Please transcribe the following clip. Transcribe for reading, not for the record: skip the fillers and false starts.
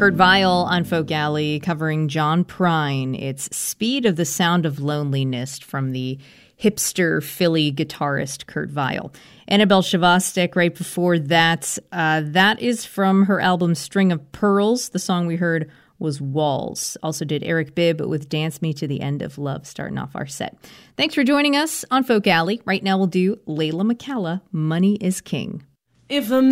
Kurt Vile on Folk Alley covering John Prine. It's Speed of the Sound of Loneliness from the hipster Philly guitarist Kurt Vile. Annabelle Shavastik right before that. That is from her album String of Pearls. The song we heard was Walls. Also did Eric Bibb with Dance Me to the End of Love starting off our set. Thanks for joining us on Folk Alley. Right now we'll do Layla McCalla, Money is King. If a